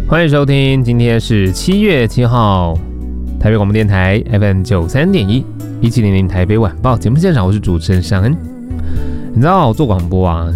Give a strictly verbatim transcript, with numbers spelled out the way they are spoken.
欢迎收听，今天是七月七号，台北广播电台 F M 九三点一，一七零零台北晚报节目现场，我是主持人尚恩。你知道我做广播啊，